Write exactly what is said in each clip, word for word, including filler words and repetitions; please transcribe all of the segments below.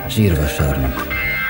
Zsírvasárnap.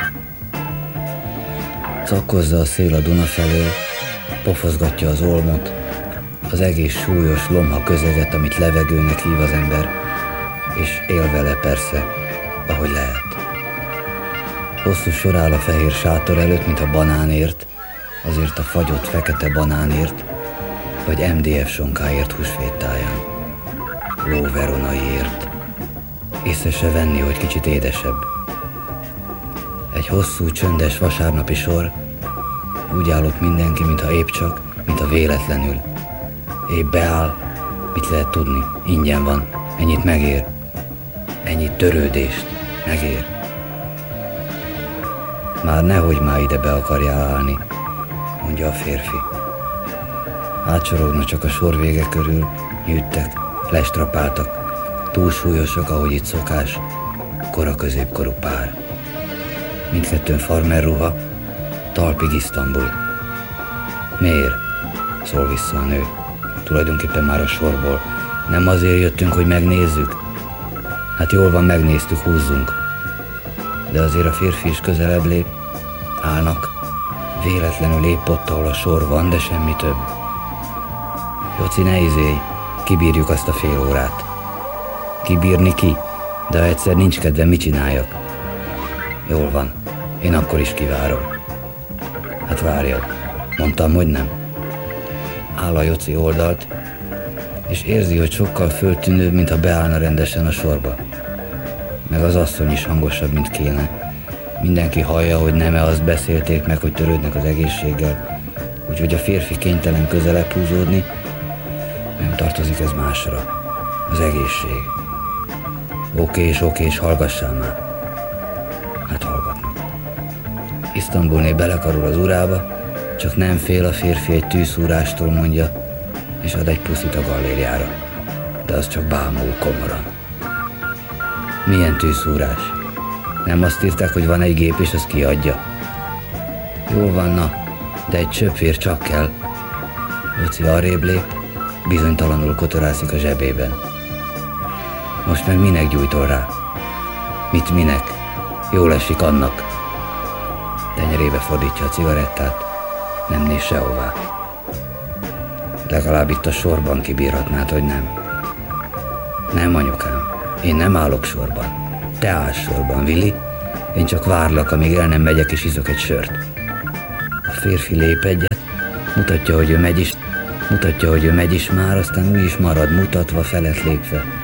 Szakkozza a szél a Duna felől, pofozgatja az olmot, az egész súlyos lomha közeget, amit levegőnek hív az ember, és él vele persze, ahogy lehet. Hosszú sor áll a fehér sátor előtt, mint a banánért, azért a fagyott fekete banánért, vagy em dé ef sonkáért húsvéttáján. Ló veronaiért. Észre se venni, hogy kicsit édesebb. Egy hosszú, csöndes vasárnapi sor, úgy állott mindenki, mintha épp csak, mintha véletlenül. Épp beáll, mit lehet tudni, ingyen van, ennyit megér, ennyit törődést megér. Már nehogy már ide be akarjál állni, mondja a férfi. Átsorognak csak a sor vége körül, nyűttek, lestrapáltak, túlsúlyosak, ahogy itt szokás, kora középkorú pár. Mindkettőn farmer ruha, talpig Isztambul. Miért? Szól vissza a nő. Tulajdonképpen már a sorból. Nem azért jöttünk, hogy megnézzük? Hát jól van, megnéztük, húzzunk. De azért a férfi is közelebb lép. Állnak. Véletlenül épp ott, ahol a sor van, de semmi több. Joci, ne izélj, kibírjuk azt a fél órát. Kibírni ki? De ha egyszer nincs kedve, mit csináljak? Jól van, én akkor is kivárom. Hát várjad, mondtam, hogy nem. Áll a Joci oldalt, és érzi, hogy sokkal föltűnőbb, mintha beállna rendesen a sorba. Meg az asszony is hangosabb, mint kéne. Mindenki hallja, hogy nem-e azt beszélték meg, hogy törődnek az egészséggel, úgyhogy a férfi kénytelen közelebb húzódni, nem tartozik ez másra. Az egészség. Oké és oké, és hallgassál már. Hát hallgatnak. Isztambulné belekarul az urába, csak nem fél a férfi egy tűszúrástól, mondja, és ad egy puszit a gallériára. De az csak bámul komoran. Milyen tűszúrás? Nem azt írták, hogy van egy gép, és az kiadja? Jól van, na, de egy csöpvér csak kell. Joci arrébb lép, bizonytalanul kotorászik a zsebében. Most meg minek gyújtol rá? Mit minek? Jól esik annak. Tenyerébe fordítja a cigarettát, nem néz sehová. Legalább itt a sorban kibírhatnád, hogy nem. Nem, anyukám, én nem állok sorban. Te állsz sorban, Vili. Én csak várlak, amíg el nem megyek és iszok egy sört. A férfi lép egyet, mutatja, hogy ő megy is, mutatja, hogy ő megy is már, aztán úgy is marad, mutatva, felett lépve.